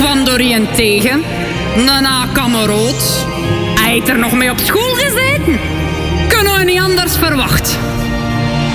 kwam Dorien tegen. Daarna kameraad. Hij heeft er nog mee op school gezeten. Kunnen we niet anders verwachten.